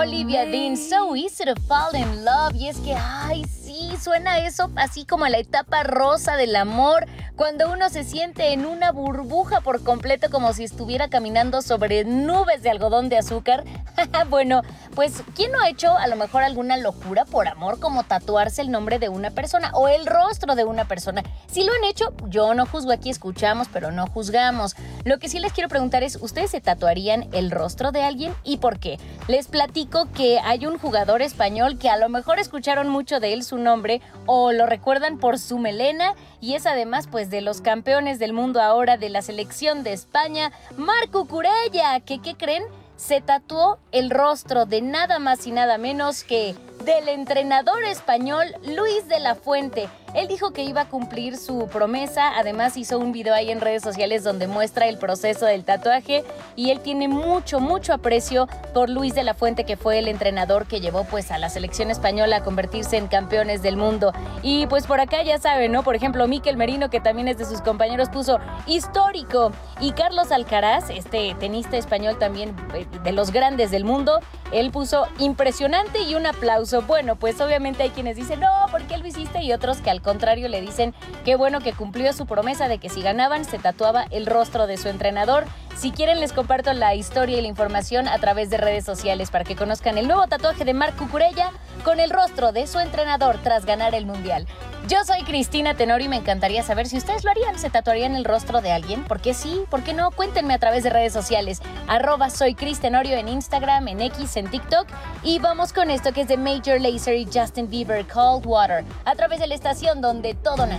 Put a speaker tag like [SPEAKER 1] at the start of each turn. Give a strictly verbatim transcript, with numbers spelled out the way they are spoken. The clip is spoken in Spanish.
[SPEAKER 1] Olivia Dean, So Easy to Fall in Love. Y es que, ay, sí, suena eso así como a la etapa rosa del amor, cuando uno se siente en una burbuja por completo, como si estuviera caminando sobre nubes de algodón de azúcar. Bueno, pues, ¿quién no ha hecho a lo mejor alguna locura por amor, como tatuarse el nombre de una persona o el rostro de una persona? Si lo han hecho, yo no juzgo, aquí escuchamos, pero no juzgamos. Lo que sí les quiero preguntar es, ¿ustedes se tatuarían el rostro de alguien y por qué? Les platico que hay un jugador español que a lo mejor escucharon mucho de él su nombre o lo recuerdan por su melena, y es además pues de los campeones del mundo ahora de la selección de España, Marc Cucurella, que ¿qué creen? Se tatuó el rostro de nada más y nada menos que del entrenador español Luis de la Fuente. Él dijo que iba a cumplir su promesa, además hizo un video ahí en redes sociales donde muestra el proceso del tatuaje y él tiene mucho, mucho aprecio por Luis de la Fuente, que fue el entrenador que llevó pues a la selección española a convertirse en campeones del mundo. Y pues por acá ya saben, ¿no? Por ejemplo, Mikel Merino, que también es de sus compañeros, puso histórico, y Carlos Alcaraz, este tenista español también de los grandes del mundo, él puso impresionante y un aplauso. Bueno, pues obviamente hay quienes dicen, no, ¿por qué lo hiciste? Y otros que al contrario le dicen qué bueno que cumplió su promesa de que si ganaban se tatuaba el rostro de su entrenador. Si quieren les comparto la historia y la información a través de redes sociales para que conozcan el nuevo tatuaje de Marc Cucurella con el rostro de su entrenador tras ganar el Mundial. Yo soy Cristina Tenorio y me encantaría saber si ustedes lo harían, se tatuarían el rostro de alguien. ¿Por qué sí? ¿Por qué no? Cuéntenme a través de redes sociales. Arroba soy Cris Tenorio en Instagram, en X, en TikTok. Y vamos con esto que es de Major Lazer y Justin Bieber, Cold Water, a través de la estación donde todo nace.